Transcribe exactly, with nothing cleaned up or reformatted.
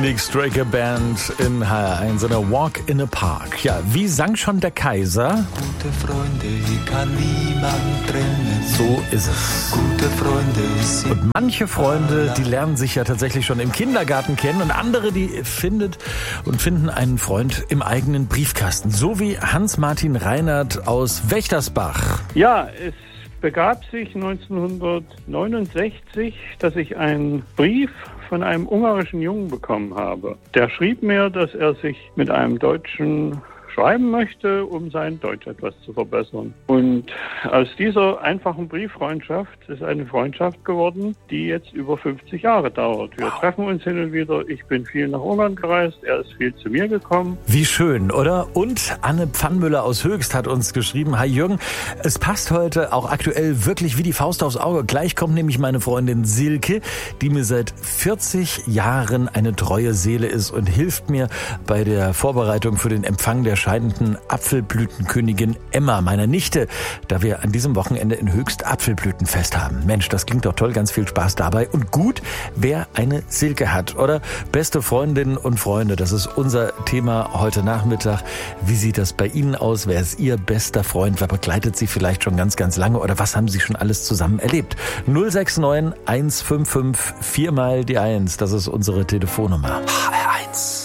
Nick Straker Band in H R eins, einer Walk in a Park. Ja, wie sang schon der Kaiser? Gute Freunde kann niemand trennen. So ist es. Gute Freunde sind. Und manche Freunde, die lernen sich ja tatsächlich schon im Kindergarten kennen und andere, die findet und finden einen Freund im eigenen Briefkasten. So wie Hans-Martin Reinert aus Wächtersbach. Ja, es begab sich neunzehnhundertneunundsechzig, dass ich einen Brief von einem ungarischen Jungen bekommen habe. Der schrieb mir, dass er sich mit einem Deutschen schreiben möchte, um sein Deutsch etwas zu verbessern. Und aus dieser einfachen Brieffreundschaft ist eine Freundschaft geworden, die jetzt über fünfzig Jahre dauert. Wir treffen uns hin und wieder. Ich bin viel nach Ungarn gereist, er ist viel zu mir gekommen. Wie schön, oder? Und Anne Pfannmüller aus Höchst hat uns geschrieben: Hi Jürgen, es passt heute auch aktuell wirklich wie die Faust aufs Auge. Gleich kommt nämlich meine Freundin Silke, die mir seit vierzig Jahren eine treue Seele ist und hilft mir bei der Vorbereitung für den Empfang der scheidenden Apfelblütenkönigin Emma, meiner Nichte, da wir an diesem Wochenende in Höchst Apfelblütenfest haben. Mensch, das klingt doch toll, ganz viel Spaß dabei. Und gut, wer eine Silke hat, oder? Beste Freundinnen und Freunde, das ist unser Thema heute Nachmittag. Wie sieht das bei Ihnen aus? Wer ist Ihr bester Freund? Wer begleitet Sie vielleicht schon ganz, ganz lange? Oder was haben Sie schon alles zusammen erlebt? null sechs neun eins fünf fünf vier mal die eins, das ist unsere Telefonnummer. H R eins.